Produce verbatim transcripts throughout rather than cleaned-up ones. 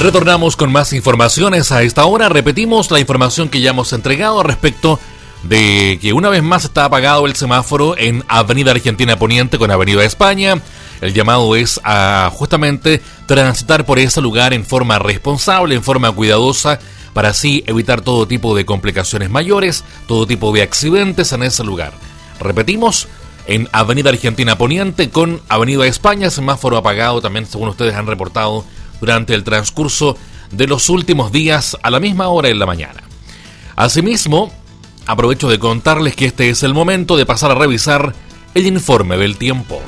Retornamos con más informaciones a esta hora. Repetimos la información que ya hemos entregado respecto de que una vez más está apagado el semáforo en Avenida Argentina Poniente con Avenida España. El llamado es a justamente transitar por ese lugar en forma responsable, en forma cuidadosa, para así evitar todo tipo de complicaciones mayores, todo tipo de accidentes en ese lugar. Repetimos, en Avenida Argentina Poniente con Avenida España, semáforo apagado también, según ustedes han reportado durante el transcurso de los últimos días a la misma hora en la mañana. Asimismo, aprovecho de contarles que este es el momento de pasar a revisar el informe del tiempo.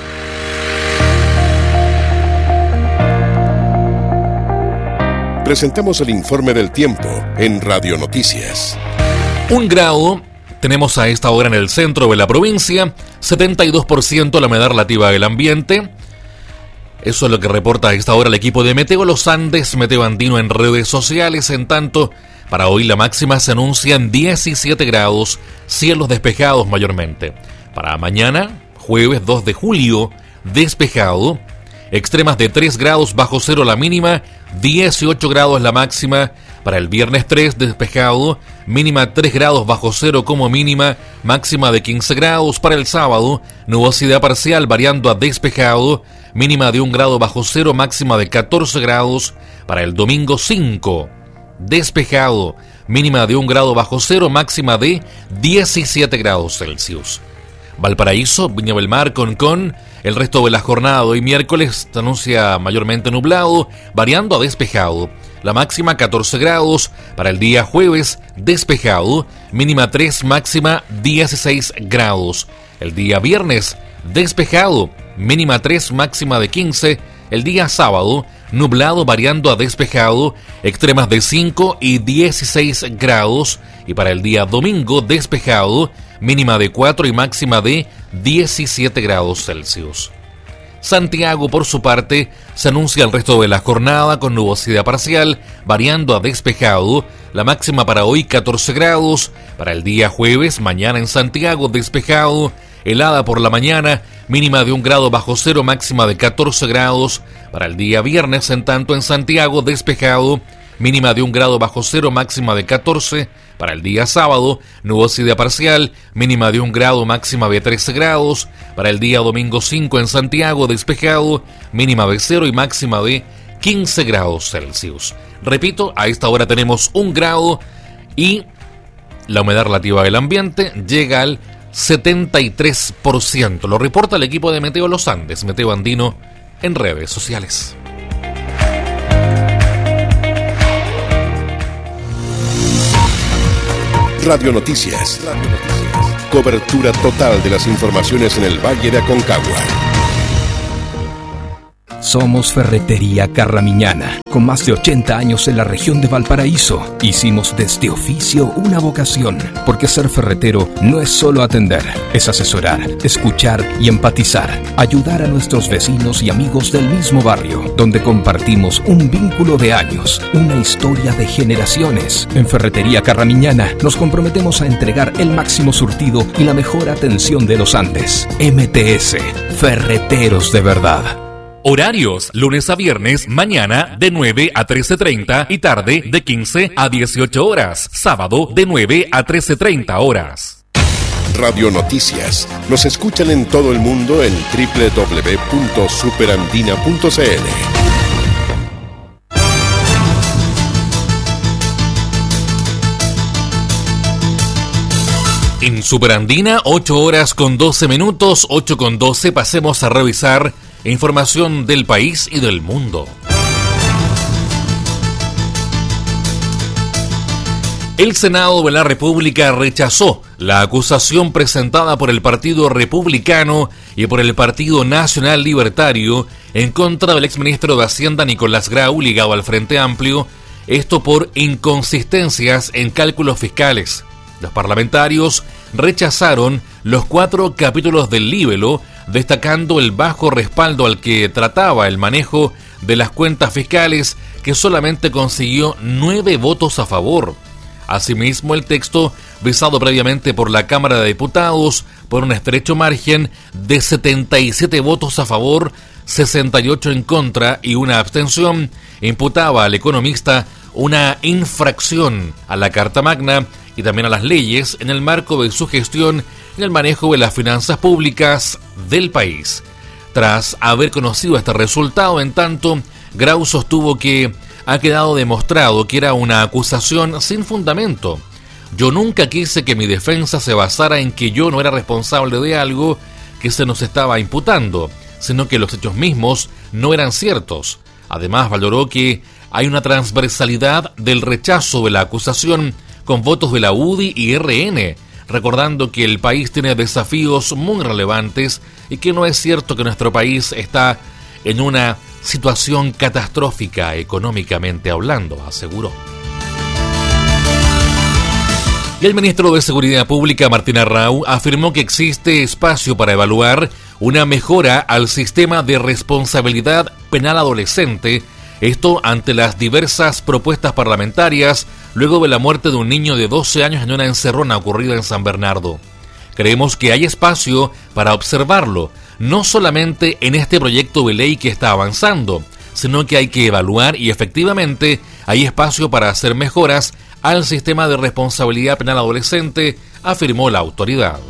Presentamos el informe del tiempo en Radio Noticias. Un grado tenemos a esta hora en el centro de la provincia, setenta y dos por ciento la humedad relativa del ambiente. Eso es lo que reporta a esta hora el equipo de Meteo Los Andes, Meteo Andino en redes sociales. En tanto, para hoy la máxima se anuncia en diecisiete grados, cielos despejados mayormente. Para mañana, jueves dos de julio, despejado, extremas de tres grados bajo cero la mínima, dieciocho grados la máxima. Para el viernes tres, despejado, mínima tres grados bajo cero como mínima, máxima de quince grados. Para el sábado, nubosidad parcial variando a despejado, mínima de un grado bajo cero, máxima de catorce grados. Para el domingo cinco, despejado, mínima de un grado bajo cero, máxima de diecisiete grados Celsius. Valparaíso, Viña del Mar, Concón, el resto de la jornada hoy miércoles se anuncia mayormente nublado, variando a despejado. La máxima catorce grados, para el día jueves despejado, mínima tres, máxima dieciséis grados. El día viernes despejado, mínima tres, máxima de quince. El día sábado nublado variando a despejado, extremas de cinco y dieciséis grados. Y para el día domingo despejado, mínima de cuatro y máxima de diecisiete grados Celsius. Santiago, por su parte, se anuncia el resto de la jornada con nubosidad parcial, variando a despejado. La máxima para hoy catorce grados. Para el día jueves, mañana en Santiago, despejado, helada por la mañana, mínima de un grado bajo cero, máxima de catorce grados. Para el día viernes, en tanto en Santiago, despejado, mínima de un grado bajo cero, máxima de catorce. Para el día sábado, nubosidad parcial, mínima de un grado, máxima de trece grados. Para el día domingo cinco en Santiago, despejado, mínima de cero y máxima de quince grados Celsius. Repito, a esta hora tenemos un grado y la humedad relativa del ambiente llega al setenta y tres por ciento. Lo reporta el equipo de Meteo Los Andes, Meteo Andino, en redes sociales. Radio Noticias. Radio Noticias. Cobertura total de las informaciones en el Valle de Aconcagua. Somos Ferretería Carramiñana, con más de ochenta años en la región de Valparaíso. Hicimos de este oficio una vocación, porque ser ferretero no es solo atender, es asesorar, escuchar y empatizar, ayudar a nuestros vecinos y amigos del mismo barrio, donde compartimos un vínculo de años, una historia de generaciones. En Ferretería Carramiñana nos comprometemos a entregar el máximo surtido y la mejor atención de los Andes. M T S, Ferreteros de verdad. Horarios, lunes a viernes, mañana de nueve a trece treinta y tarde de quince a dieciocho horas. Sábado de nueve a trece treinta horas. Radio Noticias. Nos escuchan en todo el mundo en doble u doble u doble u punto superandina punto c l. En Superandina, ocho horas con doce minutos, ocho con doce, pasemos a revisar información del país y del mundo. El Senado de la República rechazó la acusación presentada por el Partido Republicano y por el Partido Nacional Libertario en contra del exministro de Hacienda Nicolás Grau, ligado al Frente Amplio, esto por inconsistencias en cálculos fiscales. Los parlamentarios rechazaron los cuatro capítulos del libelo, destacando el bajo respaldo al que trataba el manejo de las cuentas fiscales, que solamente consiguió nueve votos a favor. Asimismo, el texto visado previamente por la Cámara de Diputados por un estrecho margen de setenta y siete votos a favor, sesenta y ocho en contra y una abstención, imputaba al economista una infracción a la Carta Magna y también a las leyes en el marco de su gestión en el manejo de las finanzas públicas del país. Tras haber conocido este resultado, en tanto, Grau sostuvo que ha quedado demostrado que era una acusación sin fundamento. Yo nunca quise que mi defensa se basara en que yo no era responsable de algo que se nos estaba imputando, sino que los hechos mismos no eran ciertos. Además, valoró que hay una transversalidad del rechazo de la acusación con votos de la U D I y R N, recordando que el país tiene desafíos muy relevantes y que no es cierto que nuestro país está en una situación catastrófica económicamente hablando, aseguró. Y el ministro de Seguridad Pública, Martín Arrau, afirmó que existe espacio para evaluar una mejora al sistema de responsabilidad penal adolescente, esto ante las diversas propuestas parlamentarias luego de la muerte de un niño de doce años en una encerrona ocurrida en San Bernardo. Creemos que hay espacio para observarlo, no solamente en este proyecto de ley que está avanzando, sino que hay que evaluar y efectivamente hay espacio para hacer mejoras al sistema de responsabilidad penal adolescente, afirmó la autoridad.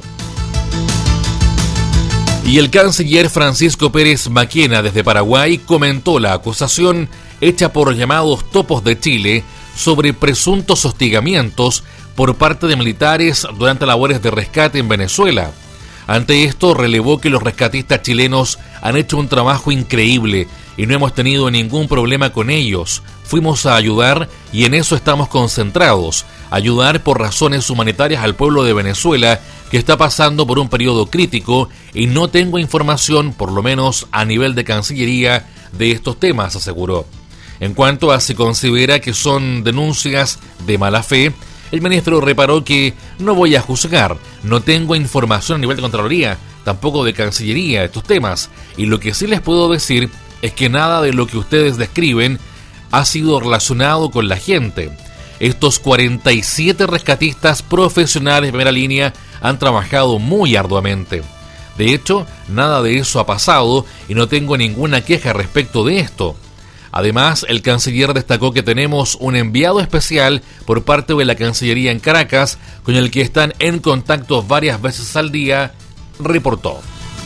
Y el canciller Francisco Pérez Maquena desde Paraguay comentó la acusación hecha por llamados Topos de Chile sobre presuntos hostigamientos por parte de militares durante labores de rescate en Venezuela. Ante esto, relevó que los rescatistas chilenos han hecho un trabajo increíble y no hemos tenido ningún problema con ellos. Fuimos a ayudar y en eso estamos concentrados, ayudar por razones humanitarias al pueblo de Venezuela que está pasando por un periodo crítico y no tengo información, por lo menos a nivel de Cancillería, de estos temas, aseguró. En cuanto a si considera que son denuncias de mala fe, el ministro reparó que no voy a juzgar, no tengo información a nivel de Contraloría, tampoco de Cancillería, estos temas, y lo que sí les puedo decir es que nada de lo que ustedes describen ha sido relacionado con la gente. Estos cuarenta y siete rescatistas profesionales de primera línea han trabajado muy arduamente. De hecho, nada de eso ha pasado y no tengo ninguna queja respecto de esto. Además, el canciller destacó que tenemos un enviado especial por parte de la Cancillería en Caracas, con el que están en contacto varias veces al día, reportó.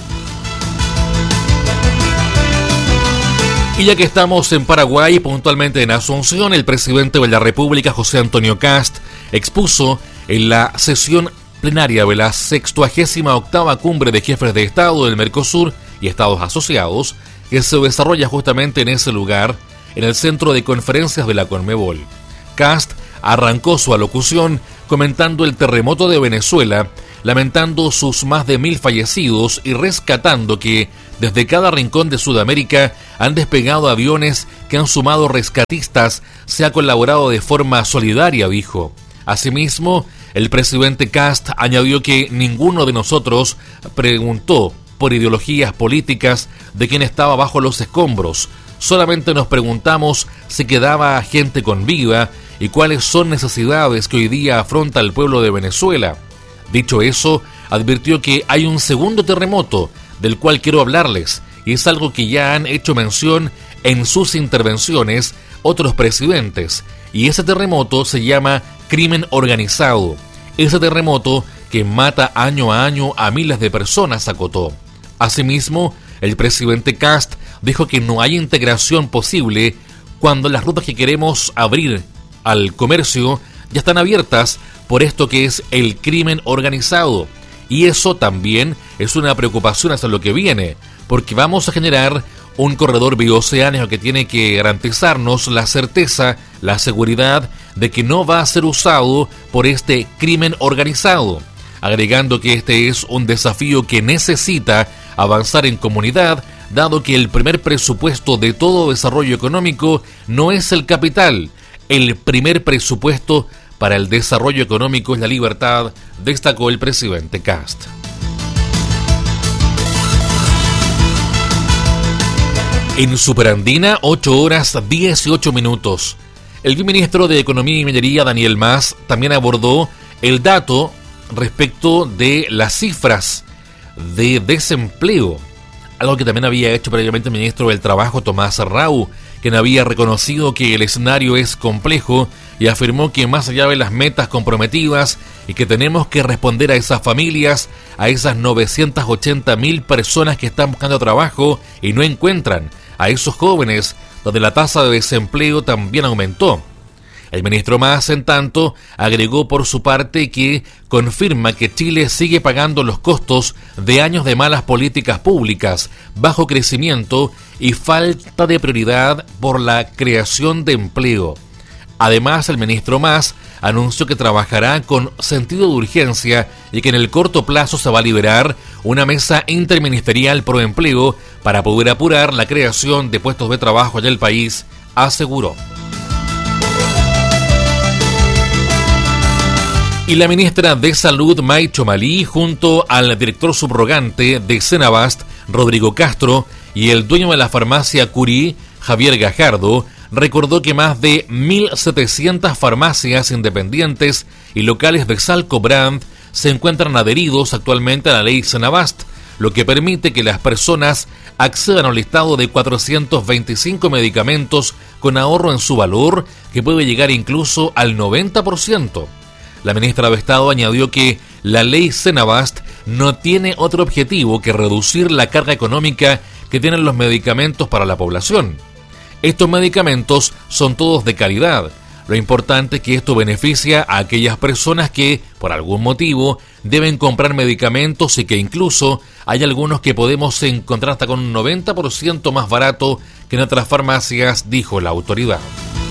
Y ya que estamos en Paraguay, puntualmente en Asunción, el presidente de la República, José Antonio Kast, expuso en la sesión plenaria de la sextuagésima octava cumbre de jefes de Estado del Mercosur y Estados asociados, que se desarrolla justamente en ese lugar, en el centro de conferencias de la Conmebol. Kast arrancó su alocución comentando el terremoto de Venezuela, lamentando sus más de mil fallecidos y rescatando que desde cada rincón de Sudamérica han despegado aviones que han sumado rescatistas, se ha colaborado de forma solidaria, dijo. Asimismo, el presidente Kast añadió que ninguno de nosotros preguntó por ideologías políticas de quién estaba bajo los escombros. Solamente nos preguntamos si quedaba gente con vida y cuáles son necesidades que hoy día afronta el pueblo de Venezuela. Dicho eso, advirtió que hay un segundo terremoto del cual quiero hablarles, y es algo que ya han hecho mención en sus intervenciones otros presidentes, y ese terremoto se llama crimen organizado. Ese terremoto que mata año a año a miles de personas, acotó. Asimismo, el presidente Kast dijo que no hay integración posible cuando las rutas que queremos abrir al comercio ya están abiertas por esto que es el crimen organizado. Y eso también es una preocupación hasta lo que viene, porque vamos a generar un corredor bioceánico que tiene que garantizarnos la certeza, la seguridad de que no va a ser usado por este crimen organizado, agregando que este es un desafío que necesita avanzar en comunidad, dado que el primer presupuesto de todo desarrollo económico no es el capital. El primer presupuesto para el desarrollo económico es la libertad, destacó el presidente Kast. En Superandina, ocho horas dieciocho minutos. El ministro de Economía y Minería, Daniel Mas, también abordó el dato respecto de las cifras de desempleo, algo que también había hecho previamente el ministro del Trabajo, Tomás Rau, quien había reconocido que el escenario es complejo y afirmó que más allá de las metas comprometidas y que tenemos que responder a esas familias, a esas novecientas ochenta mil personas que están buscando trabajo y no encuentran, a esos jóvenes donde la tasa de desempleo también aumentó. El ministro Mas, en tanto, agregó por su parte que confirma que Chile sigue pagando los costos de años de malas políticas públicas, bajo crecimiento y falta de prioridad por la creación de empleo. Además, el ministro Mas anunció que trabajará con sentido de urgencia y que en el corto plazo se va a liberar una mesa interministerial pro empleo para poder apurar la creación de puestos de trabajo en el país, aseguró. Y la ministra de Salud, May Chomalí, junto al director subrogante de Senabast, Rodrigo Castro, y el dueño de la farmacia Curí, Javier Gajardo, recordó que más de mil setecientas farmacias independientes y locales de Salco Brand se encuentran adheridos actualmente a la ley Senabast, lo que permite que las personas accedan a un listado de cuatrocientos veinticinco medicamentos con ahorro en su valor, que puede llegar incluso al noventa por ciento. La ministra de Estado añadió que la ley Senabast no tiene otro objetivo que reducir la carga económica que tienen los medicamentos para la población. Estos medicamentos son todos de calidad. Lo importante es que esto beneficia a aquellas personas que, por algún motivo, deben comprar medicamentos y que incluso hay algunos que podemos encontrar hasta con un noventa por ciento más barato que en otras farmacias, dijo la autoridad.